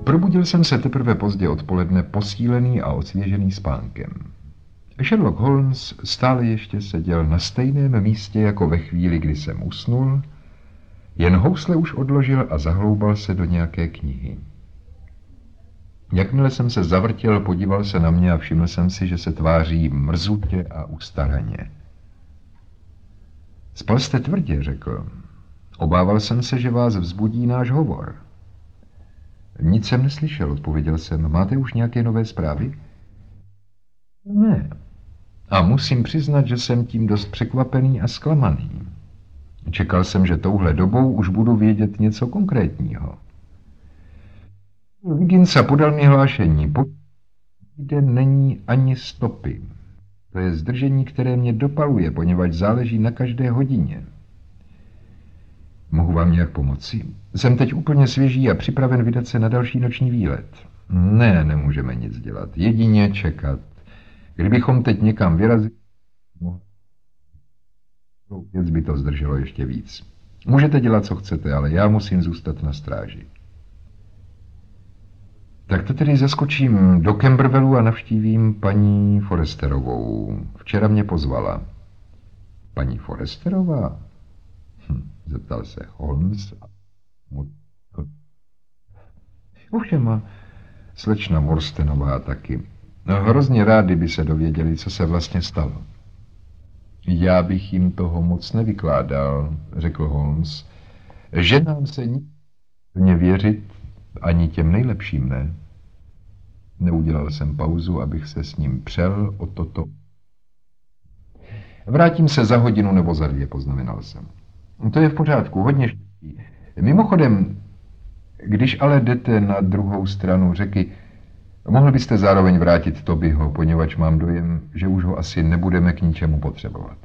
Probudil jsem se teprve pozdě odpoledne, posílený a osvěžený spánkem. Sherlock Holmes stále ještě seděl na stejném místě jako ve chvíli, kdy jsem usnul, jen housle už odložil a zahloubal se do nějaké knihy. Jakmile jsem se zavrtěl, podíval se na mě a všiml jsem si, že se tváří mrzutě a ustaraně. Spal jste tvrdě, řekl. Obával jsem se, že vás vzbudí náš hovor. Nic jsem neslyšel, odpověděl jsem. Máte už nějaké nové zprávy? Ne. A musím přiznat, že jsem tím dost překvapený a zklamaný. Čekal jsem, že touhle dobou už budu vědět něco konkrétního. Vigginsa podal mi hlášení. Kde není ani stopy. To je zdržení, které mě dopaluje, poněvadž záleží na každé hodině. Mohu vám nějak pomoci? Jsem teď úplně svěží a připraven vydat se na další noční výlet. Ne, nemůžeme nic dělat. Jedině čekat. Kdybychom teď někam vyrazili, věc by to zdrželo ještě víc. Můžete dělat, co chcete, ale já musím zůstat na stráži. Tak to tedy zaskočím do Camberwellu a navštívím paní Forresterovou. Včera mě pozvala. Paní Forresterová? Zeptal se Holmes. Ovšem a slečna Morstenová taky. No, hrozně rádi by se dověděli, co se vlastně stalo. Já bych jim toho moc nevykládal, řekl Holmes. Že nám se nikdy věřit, ani těm nejlepším ne. Neudělal jsem pauzu, abych se s ním přel o toto. Vrátím se za hodinu nebo za 2, poznamenal jsem. To je v pořádku, hodně štěstí. Mimochodem, když ale jdete na druhou stranu řeky, mohl byste zároveň vrátit Tobyho, poněvadž mám dojem, že už ho asi nebudeme k ničemu potřebovat.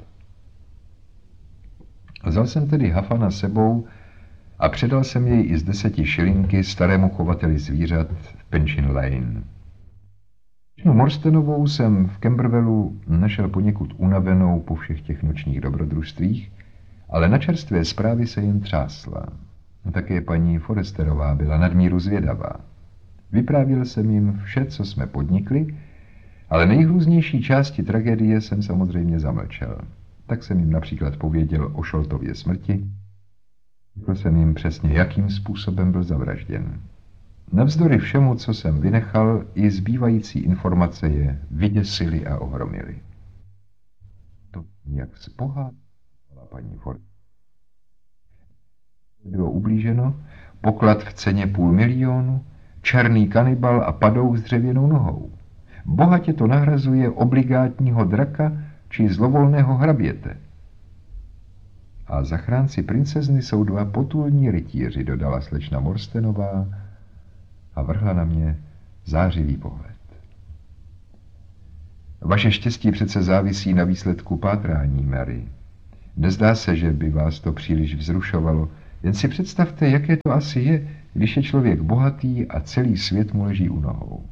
Vzal jsem tedy Hafana sebou a předal jsem jej i z 10 šilinky starému chovateli zvířat v Pinchin Lane. Morstenovou jsem v Camberwellu našel poněkud unavenou po všech těch nočních dobrodružstvích, ale na čerstvé zprávy se jen třásla. Také paní Forresterová byla nadmíru zvědavá. Vyprávěl jsem jim vše, co jsme podnikli, ale nejhrůznější části tragédie jsem samozřejmě zamlčel. Tak jsem jim například pověděl o Sholtově smrti. Řekl jsem jim přesně, jakým způsobem byl zavražděn. Navzdory všemu, co jsem vynechal, i zbývající informace je vyděsily a ohromily. To jak spohádala paní Ford. Bylo ublíženo, poklad v ceně 500 000, černý kanibal a padouch s dřevěnou nohou. Bohatě to nahrazuje obligátního draka či zlovolného hraběte. A zachránci princezny jsou 2 potulní rytíři, dodala slečna Morstenová a vrhla na mě zářivý pohled. Vaše štěstí přece závisí na výsledku pátrání, Mary. Nezdá se, že by vás to příliš vzrušovalo, jen si představte, jaké to asi je, když je člověk bohatý a celý svět mu leží u nohou.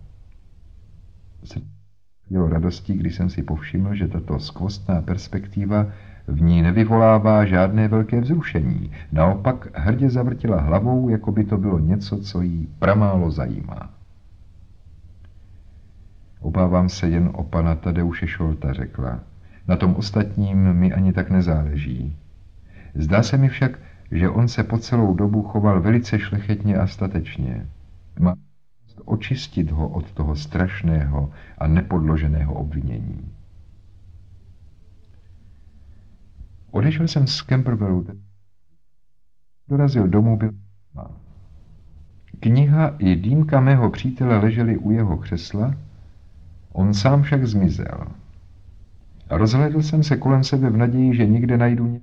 Bylo radostí, když jsem si povšiml, že tato skvostná perspektiva v ní nevyvolává žádné velké vzrušení. Naopak hrdě zavrtila hlavou, jako by to bylo něco, co jí pramálo zajímá. Obávám se jen o pana Tadeuše Sholta, řekla. Na tom ostatním mi ani tak nezáleží. Zdá se mi však, že on se po celou dobu choval velice šlechetně a statečně. Má očistit ho od toho strašného a nepodloženého obvinění. Odešel jsem z Camberwellu. Dorazil domů, byl kniha i dýmka mého přítele ležely u jeho křesla, on sám však zmizel. A rozhlédl jsem se kolem sebe v naději, že nikde najdu něco.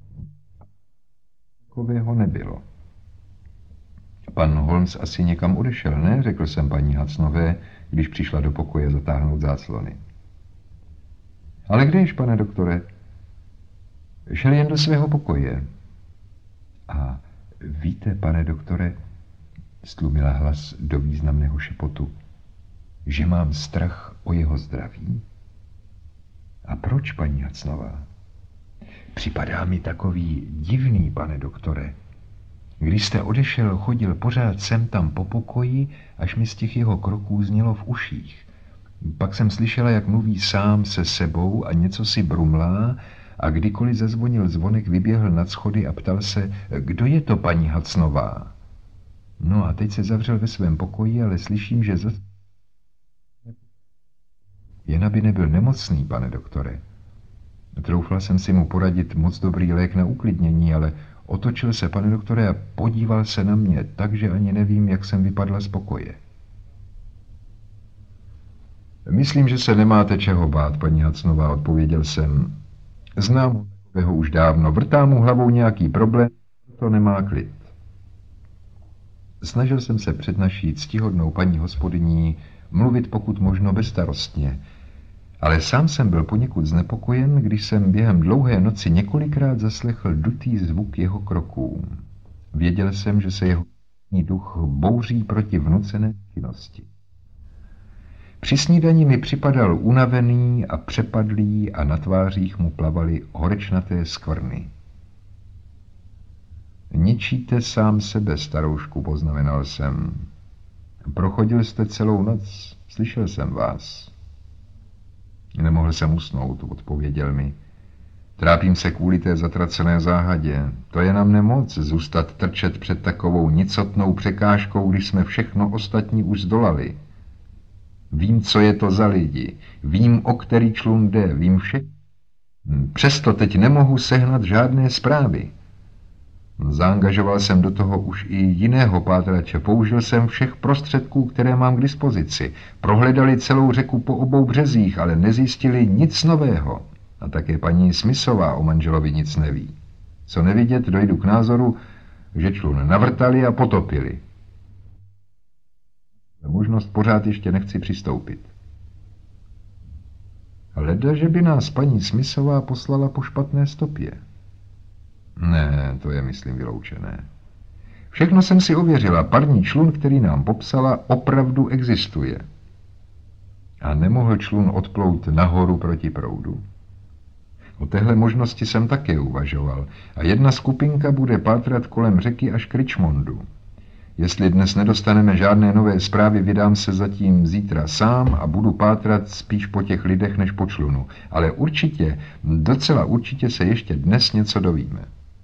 Takového nebylo. Pan Holmes asi někam odešel, ne? Řekl jsem paní Hudsonové, když přišla do pokoje zatáhnout záclony. Ale kdež, pane doktore? Šel jen do svého pokoje. A víte, pane doktore, stlumila hlas do významného šepotu, že mám strach o jeho zdraví? A proč, paní Hudsonová? Připadá mi takový divný, pane doktore. Když jste odešel, chodil pořád sem tam po pokoji, až mi z těch jeho kroků znělo v uších. Pak jsem slyšela, jak mluví sám se sebou a něco si brumlá, a kdykoliv zazvonil zvonek, vyběhl nad schody a ptal se, kdo je to paní Hacnová? No a teď se zavřel ve svém pokoji, ale slyším, že zase... Jen aby nebyl nemocný, pane doktore. Troufla jsem si mu poradit moc dobrý lék na uklidnění, ale otočil se, pane doktore, a podíval se na mě tak, že ani nevím, jak jsem vypadla z pokoje. Myslím, že se nemáte čeho bát, paní Hacnová, odpověděl jsem. Znám ho takového už dávno, vrtá mu hlavou nějaký problém, to nemá klid. Snažil jsem se před naší ctihodnou paní hospodyní mluvit pokud možno bezstarostně, ale sám jsem byl poněkud znepokojen, když jsem během dlouhé noci několikrát zaslechl dutý zvuk jeho kroků. Věděl jsem, že se jeho duch bouří proti vnucené činnosti. Při snídani mi připadal unavený a přepadlý a na tvářích mu plavaly horečnaté skvrny. Ničíte sám sebe, staroušku, poznamenal jsem. Prochodil jste celou noc, slyšel jsem vás. Nemohl jsem usnout, odpověděl mi. Trápím se kvůli té zatracené záhadě. To je na mne moc, zůstat trčet před takovou nicotnou překážkou, když jsme všechno ostatní už zdolali. Vím, co je to za lidi, vím, o který člun jde, vím vše. Přesto teď nemohu sehnat žádné zprávy. Zaangažoval jsem do toho už i jiného pátrače, použil jsem všech prostředků, které mám k dispozici. Prohledali celou řeku po obou březích, ale nezjistili nic nového. A také paní Smithová o manželovi nic neví. Co nevidět, dojdu k názoru, že člun navrtali a potopili. Na možnost pořád ještě nechci přistoupit. Leda, že by nás paní Smithová poslala po špatné stopě. Ne, to je, myslím, vyloučené. Všechno jsem si ověřila. Parní člun, který nám popsala, opravdu existuje. A nemohl člun odplout nahoru proti proudu? O téhle možnosti jsem také uvažoval. A jedna skupinka bude pátrat kolem řeky až k Richmondu. Jestli dnes nedostaneme žádné nové zprávy, vydám se zatím zítra sám a budu pátrat spíš po těch lidech než po člunu. Ale určitě, docela určitě se ještě dnes něco dovíme.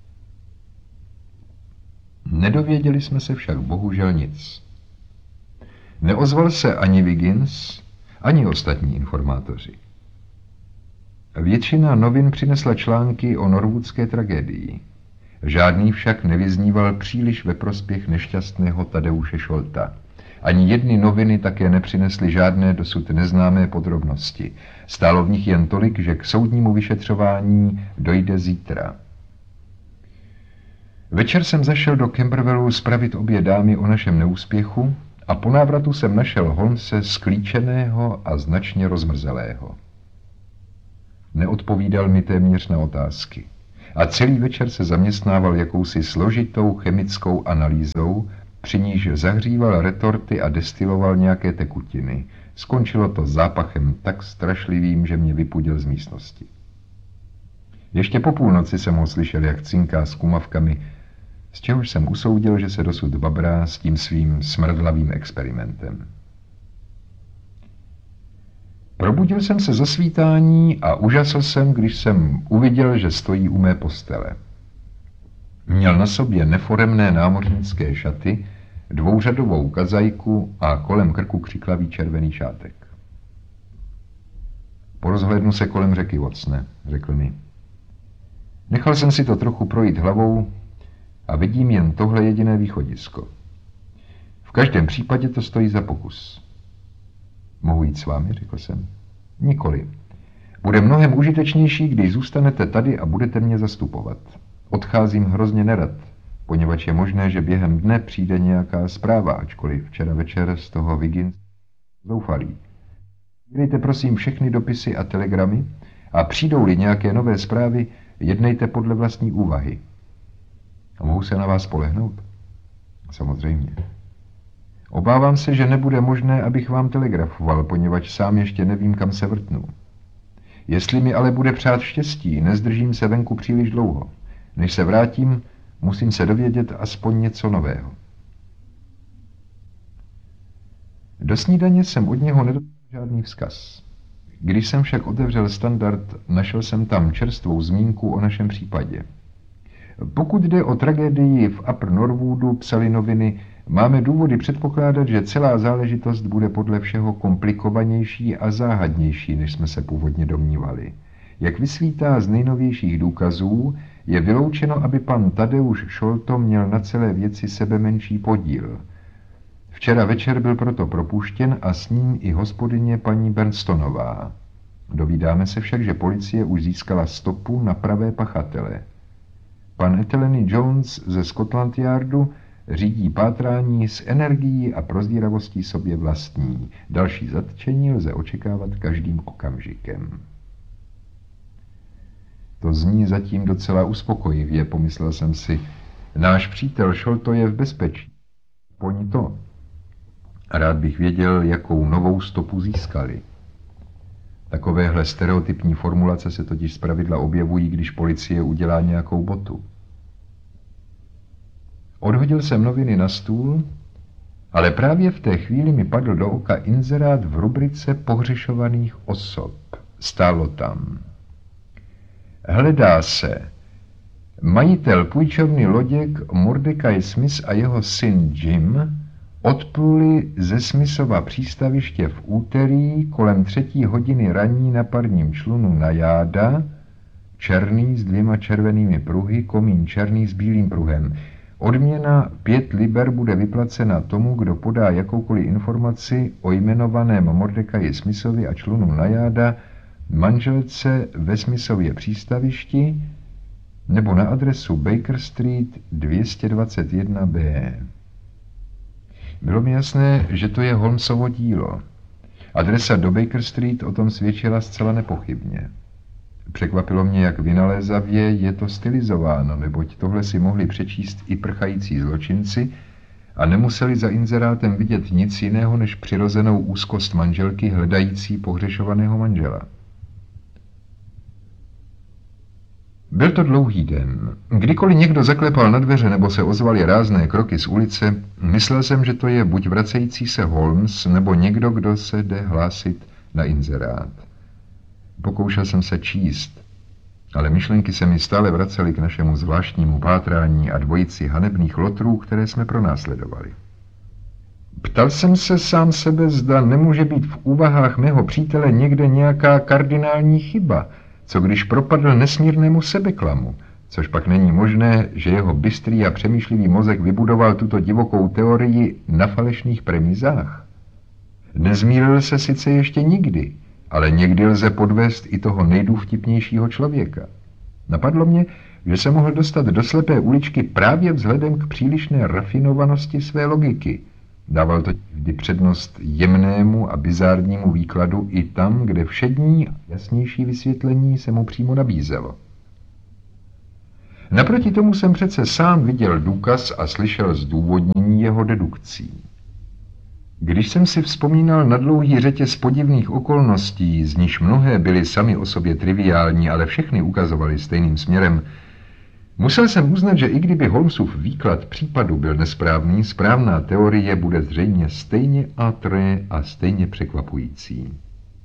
Nedověděli jsme se však bohužel nic. Neozval se ani Wiggins, ani ostatní informátoři. Většina novin přinesla články o norwoodské tragédii. Žádný však nevyzníval příliš ve prospěch nešťastného Tadeuše Šolta. Ani jedny noviny také nepřinesly žádné dosud neznámé podrobnosti. Stálo v nich jen tolik, že k soudnímu vyšetřování dojde zítra. Večer jsem zašel do Camberwellu spravit obě dámy o našem neúspěchu a po návratu jsem našel Holmese sklíčeného a značně rozmrzelého. Neodpovídal mi téměř na otázky. A celý večer se zaměstnával jakousi složitou chemickou analýzou, při níž zahříval retorty a destiloval nějaké tekutiny. Skončilo to zápachem tak strašlivým, že mě vypudil z místnosti. Ještě po půlnoci jsem ho slyšel, jak cinká s kumavkami, z čehož jsem usoudil, že se dosud babrá s tím svým smrdlavým experimentem. Probudil jsem se za svítání a užasl jsem, když jsem uviděl, že stojí u mé postele. Měl na sobě neforemné námořnické šaty, dvouřadovou kazajku a kolem krku křiklavý červený šátek. Porozhlédnu se kolem řeky, Watsone, řekl mi. Nechal jsem si to trochu projít hlavou a vidím jen tohle jediné východisko. V každém případě to stojí za pokus. Mohu jít s vámi, řekl jsem. Nikoli. Bude mnohem užitečnější, když zůstanete tady a budete mě zastupovat. Odcházím hrozně nerad, poněvadž je možné, že během dne přijde nějaká zpráva, ačkoliv včera večer z toho Wiggins zoufalý. Dejte prosím všechny dopisy a telegramy a přijdou-li nějaké nové zprávy, jednejte podle vlastní úvahy. A mohu se na vás spolehnout? Samozřejmě. Obávám se, že nebude možné, abych vám telegrafoval, poněvadž sám ještě nevím, kam se vrtnu. Jestli mi ale bude přát štěstí, nezdržím se venku příliš dlouho. Než se vrátím, Musím se dovědět aspoň něco nového. Do snídaně jsem od něho nedostal žádný vzkaz. Když jsem však otevřel Standard, našel jsem tam čerstvou zmínku o našem případě. Pokud jde o tragédii v Upper Norwoodu, psali noviny, máme důvody předpokládat, že celá záležitost bude podle všeho komplikovanější a záhadnější, než jsme se původně domnívali. Jak vysvítá z nejnovějších důkazů, je vyloučeno, aby pan Tadeusz Sholto měl na celé věci sebemenší podíl. Včera večer byl proto propuštěn a s ním i hospodyně paní Bernstonová. Dovídáme se však, že policie už získala stopu na pravé pachatele. Pan Etheleny Jones ze Scotland Yardu řídí pátrání s energií a prozíravostí sobě vlastní. Další zatčení lze očekávat každým okamžikem. To zní zatím docela uspokojivě, pomyslel jsem si. Náš přítel Sholto je v bezpečí. Poň to. Rád bych věděl, jakou novou stopu získali. Takovéhle stereotypní formulace se totiž zpravidla objevují, když policie udělá nějakou botu. Odhodil jsem noviny na stůl, ale právě v té chvíli mi padl do oka inzerát v rubrice pohřešovaných osob. Stálo tam. Hledá se majitel půjčovny loděk Mordecai Smith a jeho syn Jim odpluli ze Smithova přístaviště v úterý kolem 3. hodiny raní na parním člunu Najáda, černý s 2 červenými pruhy, komín černý s bílým pruhem. Odměna 5 liber bude vyplacena tomu, kdo podá jakoukoliv informaci o jmenovaném Mordecai Smithovi a člunu Najáda, manželce ve Smithově přístavišti nebo na adresu Baker Street 221B. Bylo mi jasné, že to je Holmesovo dílo. Adresa do Baker Street o tom svědčila zcela nepochybně. Překvapilo mě, jak vynalézavě je to stylizováno, neboť tohle si mohli přečíst i prchající zločinci a nemuseli za inzerátem vidět nic jiného než přirozenou úzkost manželky hledající pohřešovaného manžela. Byl to dlouhý den. Kdykoliv někdo zaklepal na dveře nebo se ozvaly rázné kroky z ulice, myslel jsem, že to je buď vracející se Holmes, nebo někdo, kdo se jde hlásit na inzerát. Pokoušel jsem se číst, ale myšlenky se mi stále vracely k našemu zvláštnímu pátrání a dvojici hanebných lotrů, které jsme pronásledovali. Ptal jsem se sám sebe, zda nemůže být v úvahách mého přítele někde nějaká kardinální chyba, co když propadl nesmírnému sebeklamu, což pak není možné, že jeho bystrý a přemýšlivý mozek vybudoval tuto divokou teorii na falešných premizách. Nezmýlil se sice ještě nikdy, ale někdy lze podvést i toho nejdůvtipnějšího člověka. Napadlo mě, že se mohl dostat do slepé uličky právě vzhledem k přílišné rafinovanosti své logiky. Dával to vždy přednost jemnému a bizárnímu výkladu i tam, kde všední a jasnější vysvětlení se mu přímo nabízelo. Naproti tomu jsem přece sám viděl důkaz a slyšel zdůvodnění jeho dedukcí. Když jsem si vzpomínal na dlouhý řetěz podivných okolností, z níž mnohé byly sami o sobě triviální, ale všechny ukazovaly stejným směrem, musel jsem uznat, že i kdyby Holmesův výklad případu byl nesprávný, správná teorie bude zřejmě stejně atré a stejně překvapující.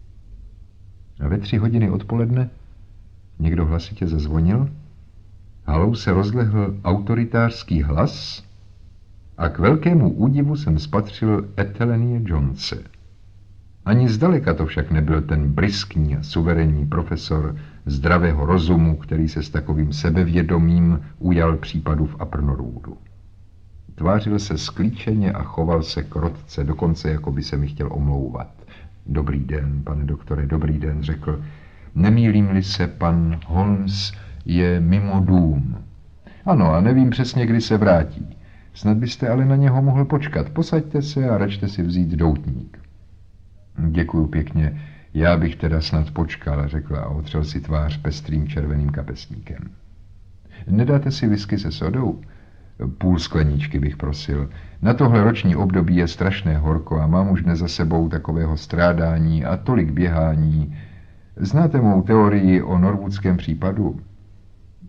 A ve 3 hodiny odpoledne někdo hlasitě zazvonil, halou se rozlehl autoritářský hlas a k velkému údivu jsem spatřil Ethelenie Jonese. Ani zdaleka to však nebyl ten bryský a suverénní profesor zdravého rozumu, který se s takovým sebevědomím ujal případu v Upper Norwoodu. Tvářil se sklíčeně a choval se krotce, dokonce jako by se mi chtěl omlouvat. Dobrý den, pane doktore, dobrý den, řekl. Nemýlím-li se, pan Holmes je mimo dům. Ano, a nevím přesně, kdy se vrátí. Snad byste ale na něho mohl počkat. Posaďte se a račte si vzít doutník. Děkuju pěkně. Já bych teda snad počkal, řekla a otřel si tvář pestrým červeným kapesníkem. Nedáte si whisky se sodou? Půl skleničky bych prosil. Na tohle roční období je strašné horko a mám už dnes za sebou takového strádání a tolik běhání. Znáte mou teorii o norwoodském případu?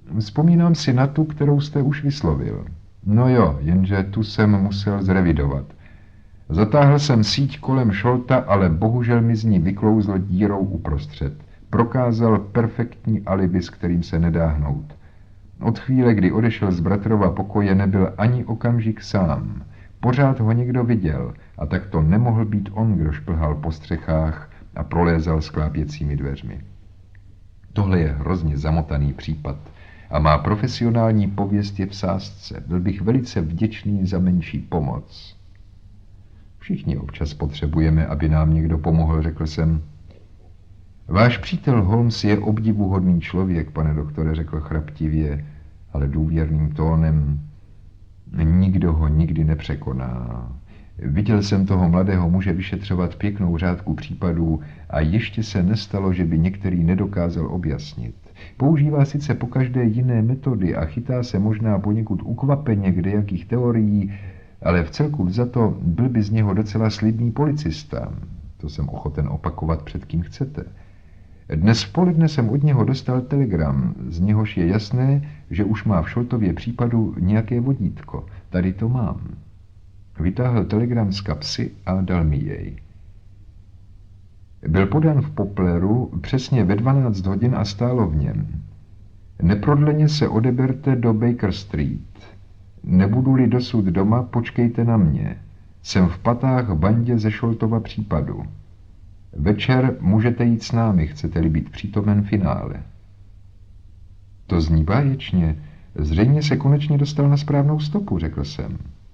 Vzpomínám si na tu, kterou jste už vyslovil. No jo, jenže tu jsem musel zrevidovat. Zatáhl jsem síť kolem Šolta, ale bohužel mi z ní vyklouzl dírou uprostřed. Prokázal perfektní alibi, s kterým se nedá hnout. Od chvíle, kdy odešel z bratrova pokoje, nebyl ani okamžik sám. Pořád ho někdo viděl a tak to nemohl být on, kdo šplhal po střechách a prolézal sklápěcími dveřmi. Tohle je hrozně zamotaný případ a má profesionální pověst je v sázce. Byl bych velice vděčný za menší pomoc. Všichni občas potřebujeme, aby nám někdo pomohl, řekl jsem. Váš přítel Holmes je obdivuhodný člověk, pane doktore, řekl chraptivě, ale důvěrným tónem. Nikdo ho nikdy nepřekoná. Viděl jsem toho mladého muže vyšetřovat pěknou řádku případů a ještě se nestalo, že by některý nedokázal objasnit. Používá sice pokaždé jiné metody a chytá se možná poněkud ukvapeně kdejakých teorií, ale vcelku vzato byl by z něho docela slibný policista. To jsem ochoten opakovat, před kým chcete. Dnes v poledne jsem od něho dostal telegram, z něhož je jasné, že už má v Šoltově případu nějaké vodítko. Tady to mám. Vytáhl telegram z kapsy a dal mi jej. Byl podán v Popleru přesně ve 12 hodin a stálo v něm. Neprodleně se odeberte do Baker Street. Nebudu-li dosud doma, počkejte na mě. Jsem v patách v bandě ze Šoltova případu. Večer můžete jít s námi, chcete-li být přítomen finále. To zní báječně. Zřejmě se konečně dostal na správnou stopu, řekl jsem.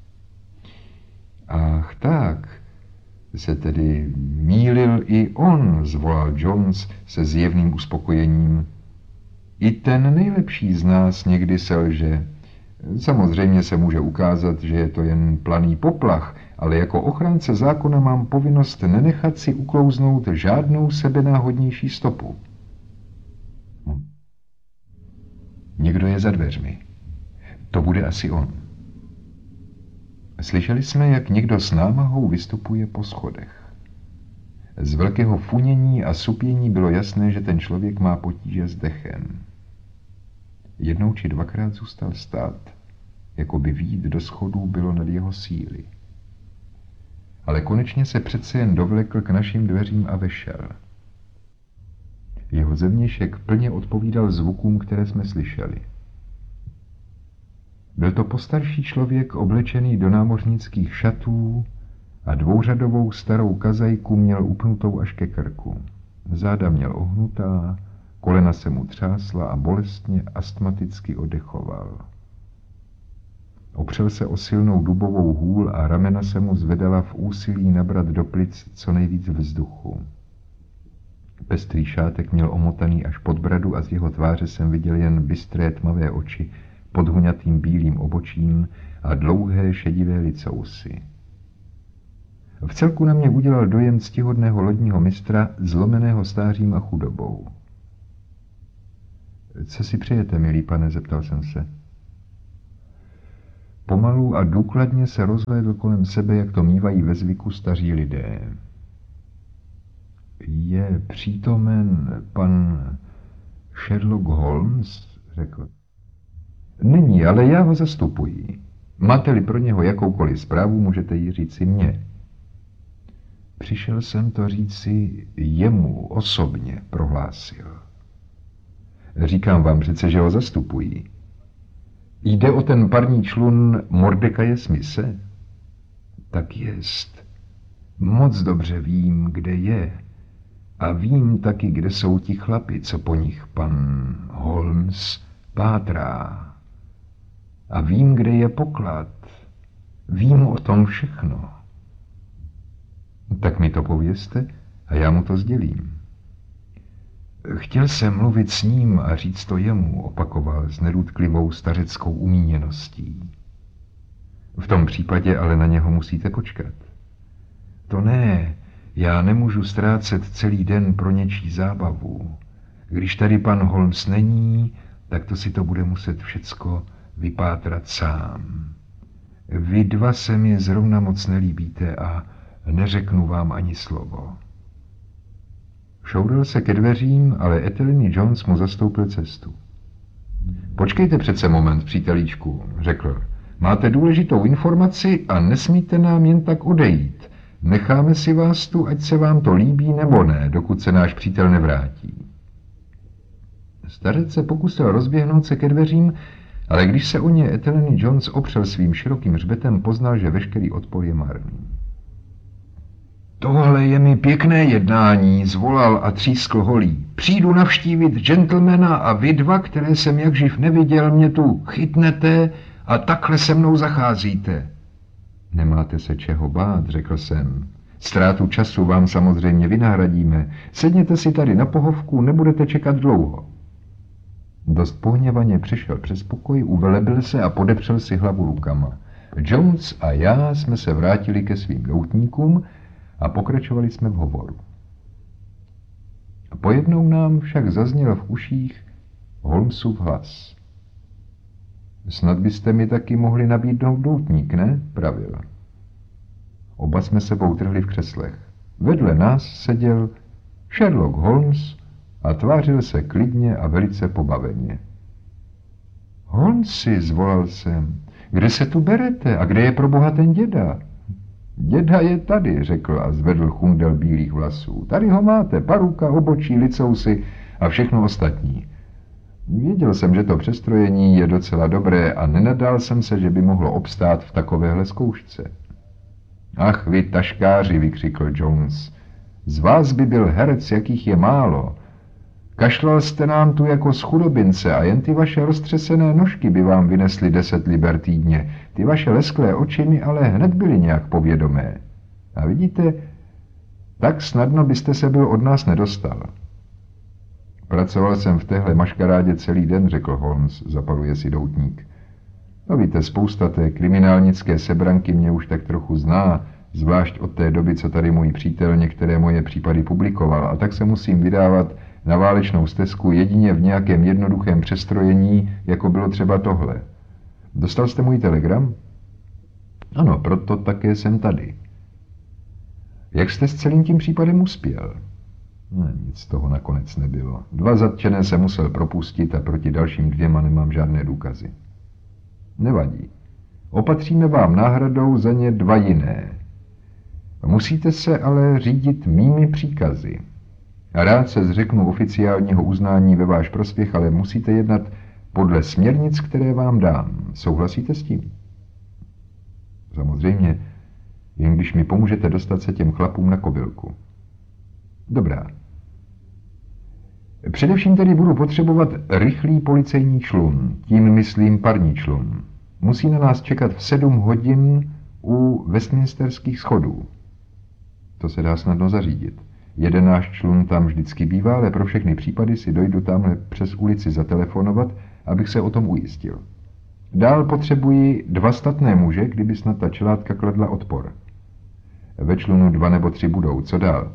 Ach tak, se tedy mýlil i on, zvolal Jones se zjevným uspokojením. I ten nejlepší z nás někdy selže. Samozřejmě se může ukázat, že je to jen planý poplach, ale jako ochránce zákona mám povinnost nenechat si uklouznout žádnou sebenáhodnější stopu. Někdo je za dveřmi. To bude asi on. Slyšeli jsme, jak někdo s námahou vystupuje po schodech. Z velkého funění a supění bylo jasné, že ten člověk má potíže s dechem. Jednou či dvakrát zůstal stát, jako by vyjít do schodů bylo nad jeho síly. Ale konečně se přece jen dovlekl k našim dveřím a vešel. Jeho zevnějšek plně odpovídal zvukům, které jsme slyšeli. Byl to postarší člověk oblečený do námořnických šatů a dvouřadovou starou kazajku měl upnutou až ke krku. Záda měl ohnutá, kolena se mu třásla a bolestně astmaticky oddechoval. Opřel se o silnou dubovou hůl a ramena se mu zvedala v úsilí nabrat do plic co nejvíc vzduchu. Pestrý šátek měl omotaný až pod bradu a z jeho tváře jsem viděl jen bystré tmavé oči pod huňatým bílým obočím a dlouhé šedivé licousy. Vcelku na mě udělal dojem ctihodného lodního mistra, zlomeného stářím a chudobou. Co si přejete, milý pane, zeptal jsem se. Pomalu a důkladně se rozhlédl kolem sebe, jak to mívají ve zvyku staří lidé. Je přítomen pan Sherlock Holmes, řekl. Není, ale já ho zastupuji. Máte-li pro něho jakoukoliv zprávu, můžete ji říci mně. Přišel jsem to říci jemu osobně, prohlásil. Říkám vám přece, že ho zastupují. Jde o ten parní člun Mordekaje Smise? Tak jest. Moc dobře vím, kde je. A vím taky, kde jsou ti chlapi, co po nich pan Holmes pátrá. A vím, kde je poklad. Vím o tom všechno. Tak mi to povězte a já mu to sdělím. Chtěl jsem mluvit s ním a říct to jemu, opakoval s nerůdklivou stařeckou umíněností. V tom případě ale na něho musíte počkat. To ne, já nemůžu ztrácet celý den pro něčí zábavu. Když tady pan Holmes není, tak to si to bude muset všecko vypátrat sám. Vy dva se mi zrovna moc nelíbíte a neřeknu vám ani slovo. Šouril se ke dveřím, ale Etheliny Jones mu zastoupil cestu. Počkejte přece moment, přítelíčku, řekl. Máte důležitou informaci a nesmíte nám jen tak odejít. Necháme si vás tu, ať se vám to líbí nebo ne, dokud se náš přítel nevrátí. Starec se pokusil rozběhnout se ke dveřím, ale když se o ně Etheleny Jones opřel svým širokým hřbetem, poznal, že veškerý odpor je marný. Tohle je mi pěkné jednání, zvolal a třískl holí. Přijdu navštívit gentlemana a vy dva, které jsem jak živ neviděl, mě tu chytnete a takhle se mnou zacházíte. Nemáte se čeho bát, řekl jsem. Ztrátu času vám samozřejmě vynahradíme. Sedněte si tady na pohovku, nebudete čekat dlouho. Dost pohněvaně přešel přes pokoj, uvelebil se a podepřel si hlavu rukama. Jones a já jsme se vrátili ke svým doutníkům a pokračovali jsme v hovoru. Pojednou nám však zazněl v uších Holmesův hlas. Snad byste mi taky mohli nabídnout doutník, ne? Pravil. Oba jsme sebou trhli v křeslech. Vedle nás seděl Sherlock Holmes a tvářil se klidně a velice pobaveně. Holmesi, zvolal jsem, kde se tu berete a kde je proboha ten děda? Děda je tady, řekl a zvedl chundel bílých vlasů. Tady ho máte, paruka, obočí, licousy a všechno ostatní. Věděl jsem, že to přestrojení je docela dobré a nenadal jsem se, že by mohlo obstát v takovéhle zkoušce. Ach, vy taškáři, vykřikl Jones. Z vás by byl herec, jakých je málo. Kašlal jste nám tu jako z chudobince a jen ty vaše roztřesené nožky by vám vynesly 10 liber týdně. Ty vaše lesklé oči mi ale hned byly nějak povědomé. A vidíte, tak snadno byste se byl od nás nedostal. Pracoval jsem v téhle maškarádě celý den, řekl Holmes, zapaluje si doutník. No víte, spousta té kriminálnické sebranky mě už tak trochu zná, zvlášť od té doby, co tady můj přítel některé moje případy publikoval, a tak se musím vydávat na válečnou stezku jedině v nějakém jednoduchém přestrojení, jako bylo třeba tohle. Dostal jste můj telegram? Ano, proto také jsem tady. Jak jste s celým tím případem uspěl? Ne, nic z toho nakonec nebylo. 2 zatčené se musel propustit a proti dalším 2 nemám žádné důkazy. Nevadí. Opatříme vám náhradou za ně 2 jiné. Musíte se ale řídit mými příkazy. Rád se zřeknu oficiálního uznání ve váš prospěch, ale musíte jednat podle směrnic, které vám dám. Souhlasíte s tím? Samozřejmě, jen když mi pomůžete dostat se těm chlapům na kobylku. Dobrá. Především tedy budu potřebovat rychlý policejní člun, tím myslím parní člun. Musí na nás čekat v 7 hodin u Westminsterských schodů. To se dá snadno zařídit. Jeden náš člun tam vždycky bývá, ale pro všechny případy si dojdu tamhle přes ulici zatelefonovat, abych se o tom ujistil. Dál potřebuji 2 statné muže, kdyby snad ta čelátka kladla odpor. Ve člunu 2 nebo 3 budou. Co dál?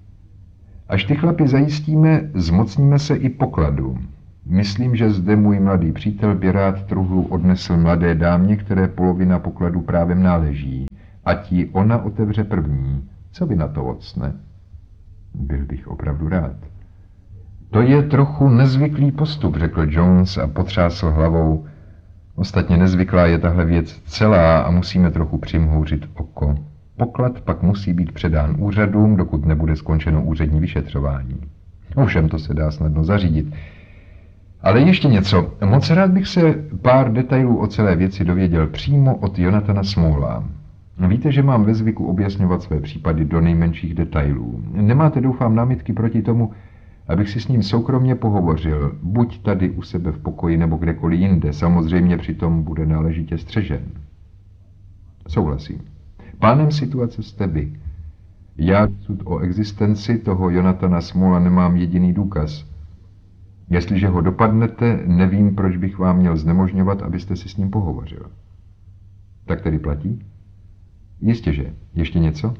Až ty chlapy zajistíme, zmocníme se i pokladu. Myslím, že zde můj mladý přítel by rád truhlu odnesl mladé dámě, které polovina pokladu právem náleží. Ať ji ona otevře první. Co by na to, Watson? Byl bych opravdu rád. To je trochu nezvyklý postup, řekl Jones a potřásl hlavou. Ostatně nezvyklá je tahle věc celá a musíme trochu přimhouřit oko. Poklad pak musí být předán úřadům, dokud nebude skončeno úřední vyšetřování. Ovšem to se dá snadno zařídit. Ale ještě něco. Moc rád bych se pár detailů o celé věci dověděl přímo od Jonathana Smalla. Víte, že mám ve zvyku objasňovat své případy do nejmenších detailů. Nemáte, doufám, námitky proti tomu, abych si s ním soukromně pohovořil, buď tady u sebe v pokoji nebo kdekoliv jinde. Samozřejmě přitom bude náležitě střežen. Souhlasím. Pánem situace jste vy. Já o existenci toho Jonathana Smalla nemám jediný důkaz. Jestliže ho dopadnete, nevím, proč bych vám měl znemožňovat, abyste si s ním pohovořil. Tak tedy platí? Jistěže. Ještě něco?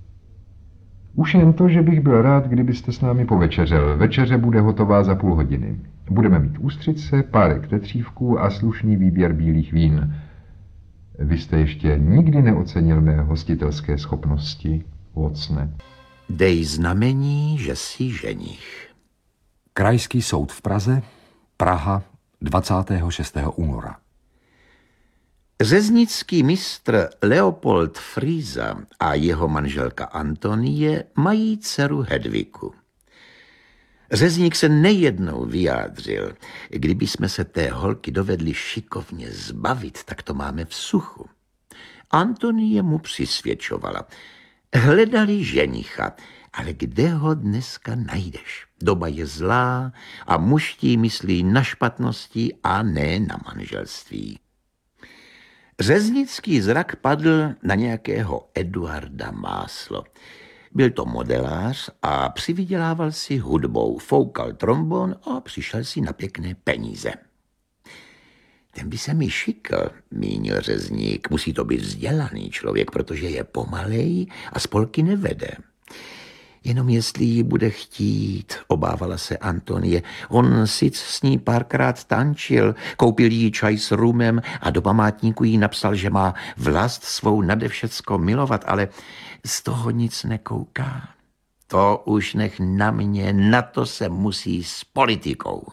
Už jen to, že bych byl rád, kdybyste s námi povečeřel. Večeře bude hotová za půl hodiny. Budeme mít ústřice, párek tetřívků a slušný výběr bílých vín. Vy jste ještě nikdy neocenil mé hostitelské schopnosti, Watsone. Dej znamení, že jsi ženich. Krajský soud v Praze, Praha, 26. února. Řeznický mistr Leopold Frýza a jeho manželka Antonie mají dceru Hedviku. Řezník se nejednou vyjádřil, kdyby jsme se té holky dovedli šikovně zbavit, tak to máme v suchu. Antonie mu přisvědčovala. Hledali ženicha, ale kde ho dneska najdeš? Doba je zlá a mužtí myslí na špatnosti a ne na manželství. Řeznický zrak padl na nějakého Eduarda Máslo. Byl to modelář a přivydělával si hudbou, foukal trombon a přišel si na pěkné peníze. Ten by se mi šikl, mínil řezník. Musí to být vzdělaný člověk, protože je pomalej a spolky nevede. Jenom jestli ji bude chtít, obávala se Antonie. On sic s ní párkrát tančil, koupil jí čaj s rumem a do památníku jí napsal, že má vlast svou nade všecko milovat, ale z toho nic nekouká. To už nech na mě, na to se musí s politikou.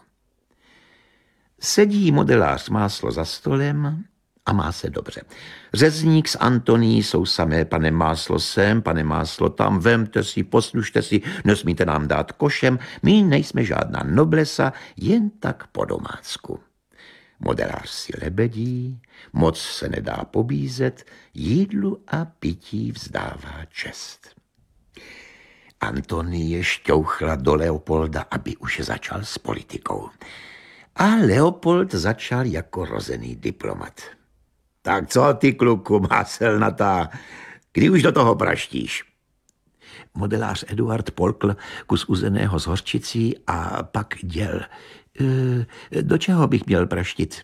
Sedí modelář Máslo za stolem a má se dobře. Řezník s Antonií jsou samé, pane Máslo sem, pane Máslo tam, vemte si, poslušte si, nesmíte nám dát košem, my nejsme žádná noblesa, jen tak po domácku. Modelář si lebedí, moc se nedá pobízet, jídlu a pití vzdává čest. Antonie šťouchla do Leopolda, aby už začal s politikou. A Leopold začal jako rozený diplomat. Tak co ty, kluku, máselnatá, kdy už do toho praštíš? Modelář Eduard polkl kus uzeného z hořčicí a pak děl. Do čeho bych měl praštit?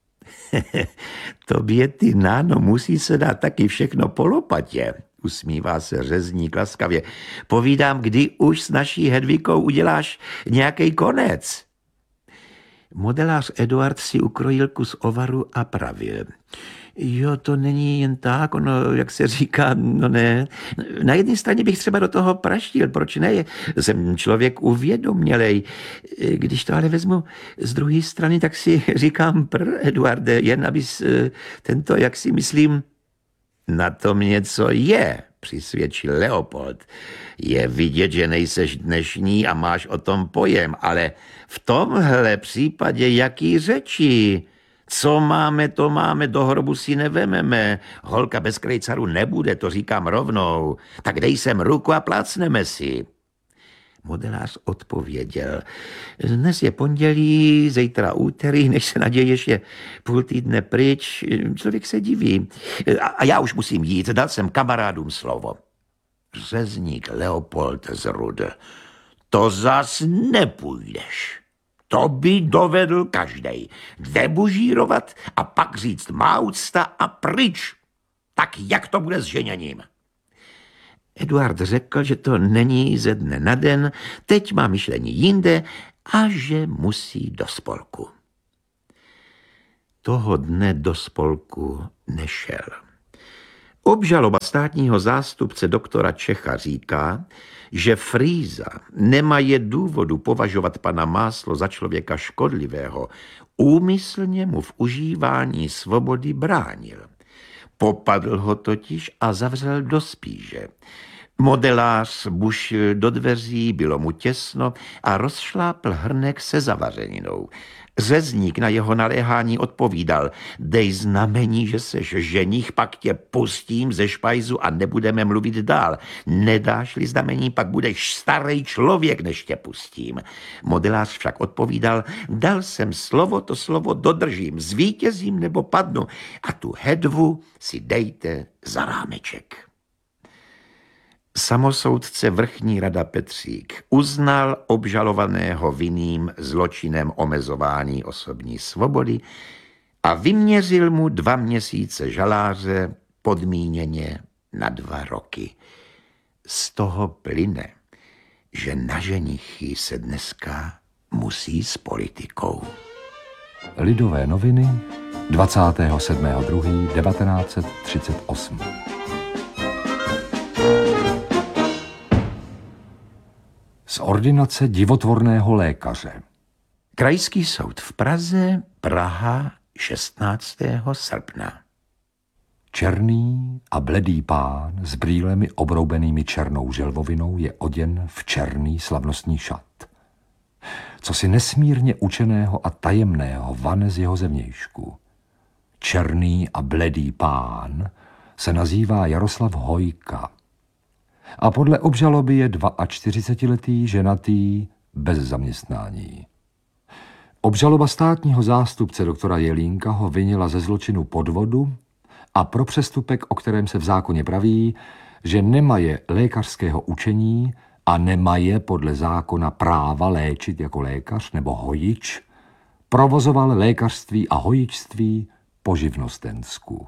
Tobě, ty náno, musí se dát taky všechno po lopatě, usmívá se řezník laskavě. Povídám, kdy už s naší Hedvikou uděláš nějaký konec. Modelář Eduard si ukrojil kus ovaru a pravil. Jo, to není jen tak, ono, jak se říká, no ne. Na jedné straně bych třeba do toho praštil, proč ne? Jsem člověk uvědomělej. Když to ale vezmu z druhé strany, tak si říkám Eduarde, jen abys tento, jak si myslím, na tom něco je, přisvědčil Leopold. Je vidět, že nejseš dnešní a máš o tom pojem, ale v tomhle případě jaký řeči? Co máme, to máme, do hrobu si nevememe. Holka bez krejcaru nebude, to říkám rovnou. Tak dej sem ruku a plácneme si. Modelář odpověděl. Dnes je pondělí, zítra úterý, než se naděješ, je půl týdne pryč. Člověk se diví. A já už musím jít, dal jsem kamarádům slovo. Řezník Leopold zrudl. To zas nepůjdeš. To by dovedl každej. Debužírovat a pak říct má úcta a pryč. Tak jak to bude s ženěním? Eduard řekl, že to není ze dne na den, teď má myšlení jinde a že musí do spolku. Toho dne do spolku nešel. Obžaloba státního zástupce doktora Čecha říká, že Frýza nemaje důvodu považovat pana Máslo za člověka škodlivého, úmyslně mu v užívání svobody bránil. Popadl ho totiž a zavřel do spíže. Modelář bušil do dveří, bylo mu těsno a rozšlápl hrnek se zavařeninou. Řezník na jeho naléhání odpovídal, dej znamení, že seš ženich, pak tě pustím ze špajzu a nebudeme mluvit dál. Nedáš-li znamení, pak budeš starý člověk, než tě pustím. Modelář však odpovídal, dal jsem slovo, to slovo dodržím, zvítězím nebo padnu a tu Hedvu si dejte za rámeček. Samosoudce vrchní rada Petřík uznal obžalovaného vinným zločinem omezování osobní svobody a vyměřil mu 2 měsíce žaláře podmíněně na 2 roky. Z toho plyne, že na ženichy se dneska musí s politikou. Lidové noviny 27.2.1938. Z ordinace divotvorného lékaře. Krajský soud v Praze, Praha, 16. srpna. Černý a bledý pán s brýlemi obroubenými černou želvovinou je oděn v černý slavnostní šat. Co si nesmírně učeného a tajemného vane z jeho zevnějšku. Černý a bledý pán se nazývá Jaroslav Hojka a podle obžaloby je 42letý ženatý bez zaměstnání. Obžaloba státního zástupce doktora Jelínka ho vinila ze zločinu podvodu a pro přestupek, o kterém se v zákoně praví, že nemaje lékařského učení a nemaje podle zákona práva léčit jako lékař nebo hojič, provozoval lékařství a hojičství po živnostensku.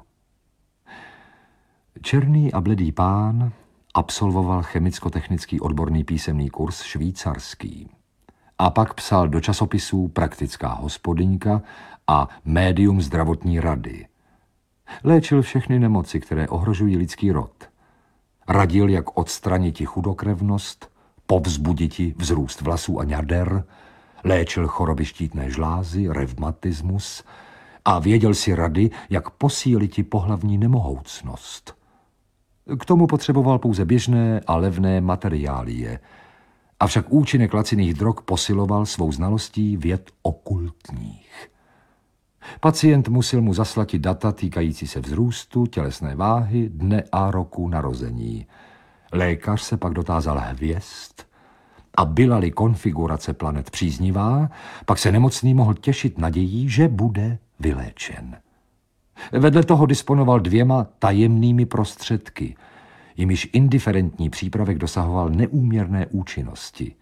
Černý a bledý pán absolvoval chemicko-technický odborný písemný kurz švýcarský a pak psal do časopisů Praktická hospodyňka a Médium zdravotní rady. Léčil všechny nemoci, které ohrožují lidský rod. Radil, jak odstraniti chudokrevnost, povzbuditi vzrůst vlasů a ňader, léčil choroby štítné žlázy, revmatismus a věděl si rady, jak posíliti pohlavní nemohoucnost. K tomu potřeboval pouze běžné a levné materiálie, avšak účinek laciných drog posiloval svou znalostí věd okultních. Pacient musel mu zaslati data týkající se vzrůstu, tělesné váhy, dne a roku narození. Lékař se pak dotázal hvězd a byla-li konfigurace planet příznivá, pak se nemocný mohl těšit nadějí, že bude vyléčen. Vedle toho disponoval 2 tajemnými prostředky, jimiž indiferentní přípravek dosahoval neúměrné účinnosti.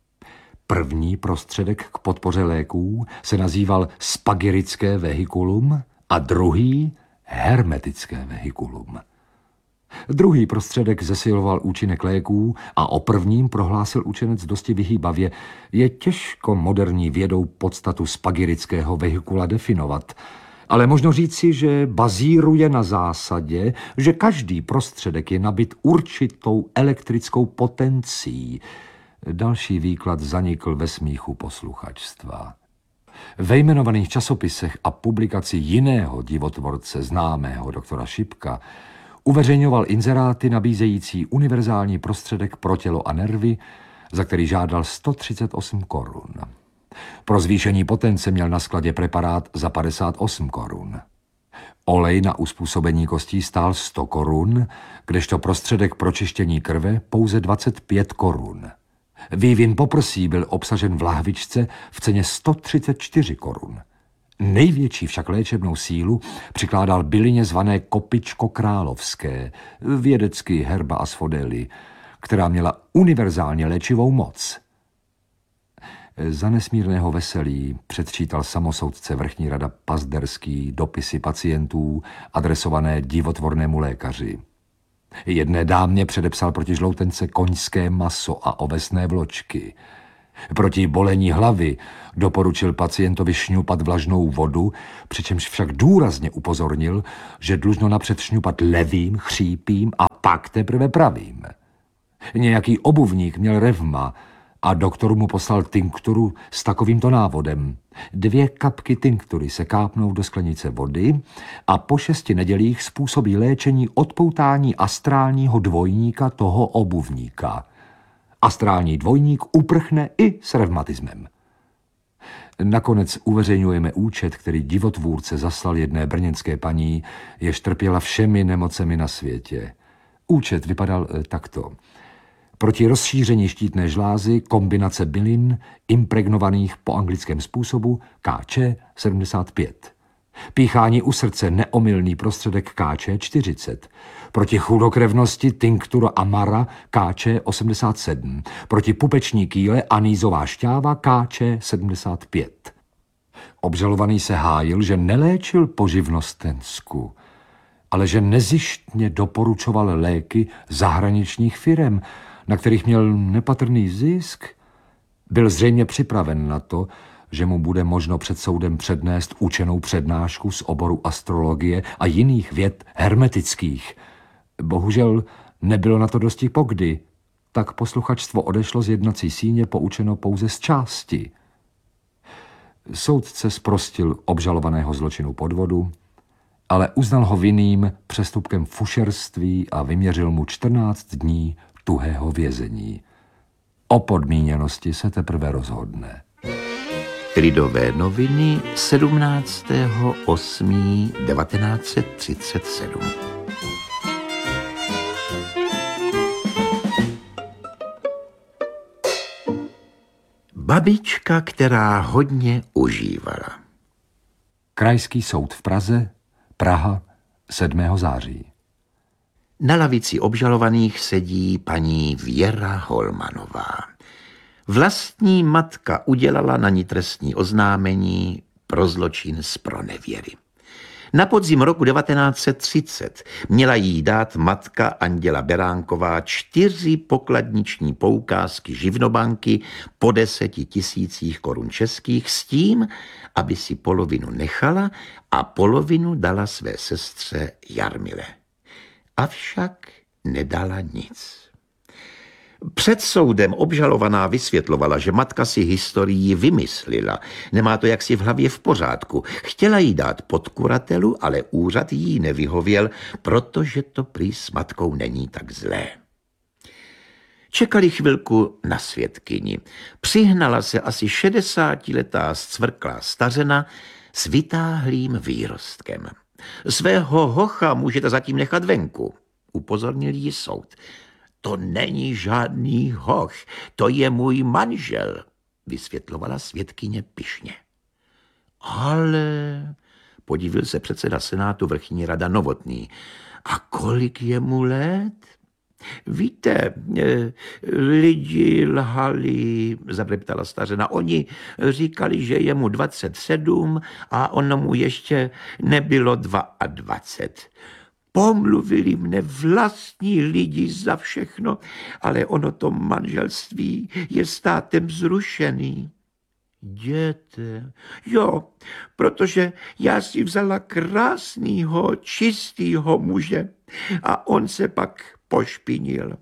První prostředek k podpoře léků se nazýval spagirické vehikulum a druhý hermetické vehikulum. Druhý prostředek zesiloval účinek léků a o prvním prohlásil učenec dosti vyhýbavě: je těžko moderní vědou podstatu spagirického vehikula definovat, ale možno říci, že bazíruje na zásadě, že každý prostředek je nabit určitou elektrickou potencí. Další výklad zanikl ve smíchu posluchačstva. Ve jmenovaných časopisech a publikaci jiného divotvorce, známého doktora Šipka, uveřejňoval inzeráty nabízející univerzální prostředek pro tělo a nervy, za který žádal 138 korun. Pro zvýšení potence měl na skladě preparát za 58 korun. Olej na uspůsobení kostí stál 100 korun, kdežto prostředek pro čištění krve pouze 25 korun. Vývin poprsí byl obsažen v lahvičce v ceně 134 korun. Největší však léčebnou sílu přikládal bylině zvané kopičko královské, vědecky herba asphodeli, která měla univerzálně léčivou moc. Za nesmírného veselí předčítal samosoudce vrchní rada Pazderský dopisy pacientů adresované divotvornému lékaři. Jedné dámě předepsal proti žloutence koňské maso a ovesné vločky. Proti bolení hlavy doporučil pacientovi šňupat vlažnou vodu, přičemž však důrazně upozornil, že dlužno napřed šňupat levým, chřípým a pak teprve pravým. Nějaký obuvník měl revma a doktor mu poslal tinkturu s takovýmto návodem: 2 kapky tinktury se kápnou do sklenice vody a po 6 nedělích způsobí léčení odpoutání astrálního dvojníka toho obuvníka. Astrální dvojník uprchne i s revmatismem. Nakonec uveřejňujeme účet, který divotvůrce zaslal jedné brněnské paní, jež trpěla všemi nemocemi na světě. Účet vypadal takto: proti rozšíření štítné žlázy kombinace bylin impregnovaných po anglickém způsobu KČ 75. Píchání u srdce neomylný prostředek KČ 40. Proti chudokrevnosti tinktura amara KČ 87. Proti pupeční kýle anýzová šťáva KČ 75. Obžalovaný se hájil, že neléčil po živnostensku, ale že nezištně doporučoval léky zahraničních firem, na kterých měl nepatrný zisk. Byl zřejmě připraven na to, že mu bude možno před soudem přednést učenou přednášku z oboru astrologie a jiných věd hermetických. Bohužel nebylo na to dosti pokdy, tak posluchačstvo odešlo z jednací síně poučeno pouze z části. Soudce zprostil obžalovaného zločinu podvodu, ale uznal ho vinným přestupkem fušerství a vyměřil mu 14 dní tuhého vězení. O podmíněnosti se teprve rozhodne. Lidové noviny 17.8.1937. Babička, která hodně užívala. Krajský soud v Praze, Praha, 7. září. Na lavici obžalovaných sedí paní Věra Holmanová. Vlastní matka udělala na ní trestní oznámení pro zločin z pronevěry. Na podzim roku 1930 měla jí dát matka Anděla Beránková 4 pokladniční poukázky živnobanky po 10 000 korun českých s tím, aby si polovinu nechala a polovinu dala své sestře Jarmile. Avšak nedala nic. Před soudem obžalovaná vysvětlovala, že matka si historii vymyslila. Nemá to jaksi v hlavě v pořádku. Chtěla jí dát pod kuratelu, ale úřad jí nevyhověl, protože to prý s matkou není tak zlé. Čekali chvilku na svědkyni. Přihnala se asi 60letá zcvrklá stařena s vytáhlým výrostkem. Svého hocha můžete zatím nechat venku, upozornil jí soud. To není žádný hoch, to je můj manžel, vysvětlovala svědkyně pyšně. Ale, podivil se předseda senátu vrchní rada Novotný, a kolik je mu let? Víte, lidi lhali, zabreptala stařena. Oni říkali, že je mu 27 a ono mu ještě nebylo 22. Pomluvili mne vlastní lidi za všechno, ale ono to manželství je státem zrušený. Jděte. Jo, protože já si vzala krásnýho, čistýho muže a on se pak pošpinil.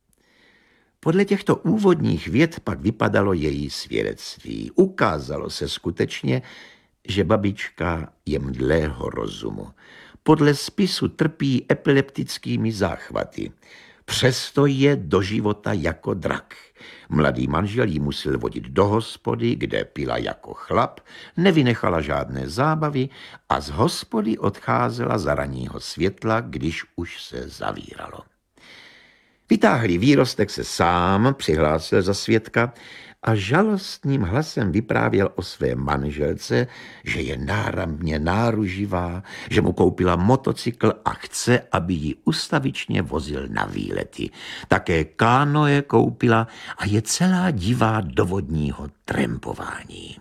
Podle těchto úvodních vět pak vypadalo její svědectví. Ukázalo se skutečně, že babička je mdlého rozumu. Podle spisu trpí epileptickými záchvaty. Přesto je do života jako drak. Mladý manžel jí musel vodit do hospody, kde pila jako chlap, nevynechala žádné zábavy a z hospody odcházela za ranního světla, když už se zavíralo. Vytáhlý výrostek se sám přihlásil za svědka a žalostným hlasem vyprávěl o své manželce, že je náramně náruživá, že mu koupila motocykl a chce, aby ji ustavičně vozil na výlety. Také kánoe koupila a je celá divá do vodního trempování.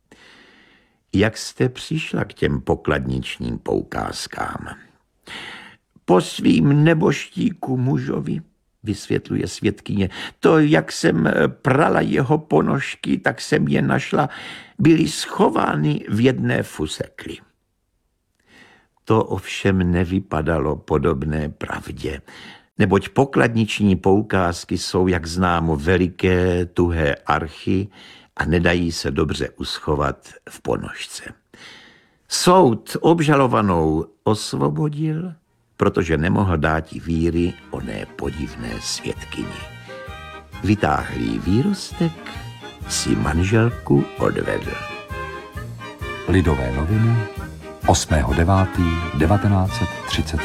Jak jste přišla k těm pokladničním poukázkám? Po svým neboštíku mužovi, vysvětluje svědkyně. To, jak jsem prala jeho ponožky, tak jsem je našla, byly schovány v jedné fusekli. To ovšem nevypadalo podobné pravdě, neboť pokladniční poukázky jsou, jak známo, veliké, tuhé archy a nedají se dobře uschovat v ponožce. Soud obžalovanou osvobodil, protože nemohl dáti víry oné podivné svědkyni. Vytáhlý výrostek si manželku odvedl. Lidové noviny 8.9.1933.